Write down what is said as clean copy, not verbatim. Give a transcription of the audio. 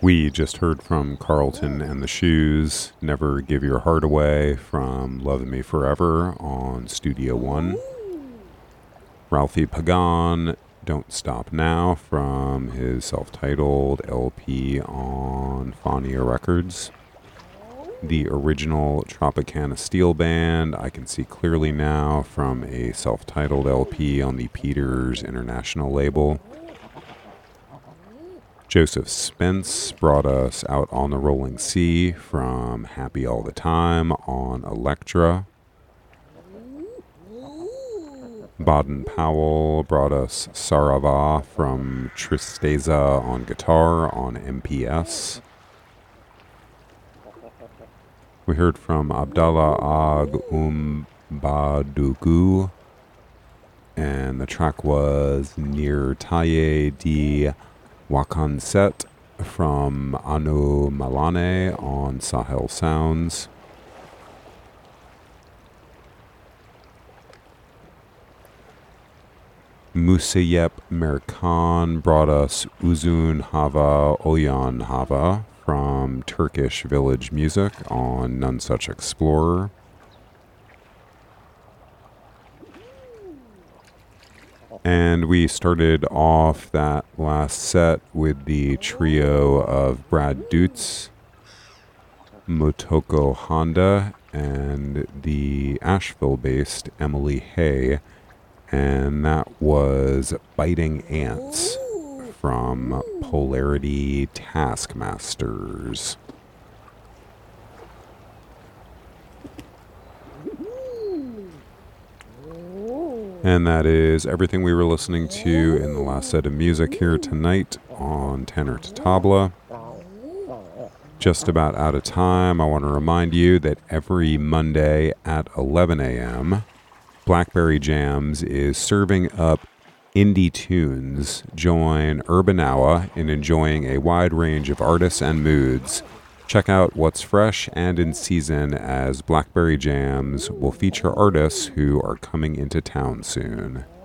We just heard from Carlton and the Shoes, Never Give Your Heart Away from Love Me Forever on Studio One. Ralphie Pagan, Don't Stop Now from his self-titled LP on Fania Records. The original Tropicana Steel Band, I Can See Clearly Now from a self-titled LP on the Peters International label. Joseph Spence brought us Out on the Rolling Sea from Happy All the Time on Elektra. Baden Powell brought us Sarava from Tristeza on guitar on MPS. We heard from Abdallah Ag Badugu, and the track was Nir Taye di Wakanset from Anu Malane on Sahel Sounds. Musayep Merkan brought us Uzun Hava Oyan Hava from Turkish Village Music on None Such Explorer. And we started off that last set with the trio of Brad Dutz, Motoko Honda, and the Asheville-based Emily Hay, and that was Biting Ants from Polarity Taskmasters. And that is everything we were listening to in the last set of music here tonight on Tenor to Tabla. Just about out of time. I want to remind you that every Monday at 11 a.m., Blackberry Jams is serving up indie tunes. Join Urban Hour in enjoying a wide range of artists and moods. Check out what's fresh and in season, as Blackberry Jams will feature artists who are coming into town soon.